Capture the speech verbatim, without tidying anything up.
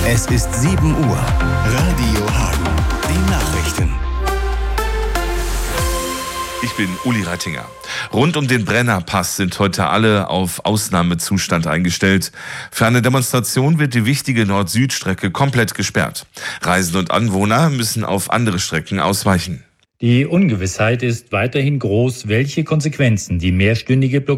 Es ist sieben Uhr. Radio Hagen. Die Nachrichten. Ich bin Uli Reitinger. Rund um den Brennerpass sind heute alle auf Ausnahmezustand eingestellt. Für eine Demonstration wird die wichtige Nord-Süd-Strecke komplett gesperrt. Reisende und Anwohner müssen auf andere Strecken ausweichen. Die Ungewissheit ist weiterhin groß, welche Konsequenzen die mehrstündige Blockade